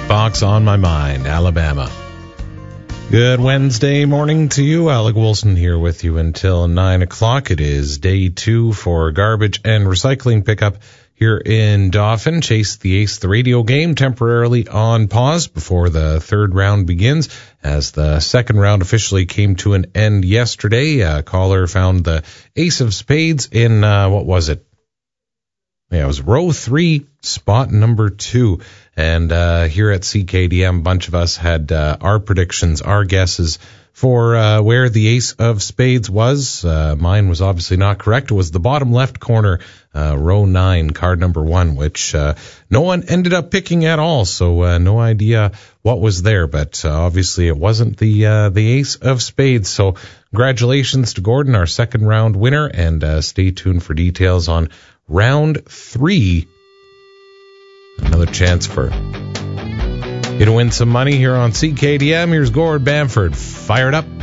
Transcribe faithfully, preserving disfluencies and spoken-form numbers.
Jukebox on my mind, Alabama. Good Wednesday morning to you. Alec Wilson here with you until nine o'clock. It is day two for garbage and recycling pickup here in Dauphin. Chase the Ace, the radio game, temporarily on pause before the third round begins, as the second round officially came to an end yesterday. A caller found the Ace of Spades in, uh, what was it? Yeah, it was row three, spot number two. And uh here at C K D M, a bunch of us had uh, our predictions, our guesses for uh where the Ace of Spades was. Uh Mine was obviously not correct. It was the bottom left corner, uh row nine, card number one, which uh no one ended up picking at all. So uh, no idea what was there. But uh, obviously it wasn't the uh the Ace of Spades. So congratulations to Gordon, our second round winner. And uh stay tuned for details on round three. Another chance for you to win some money here on C K D M. Here's Gord Bamford. Fired up.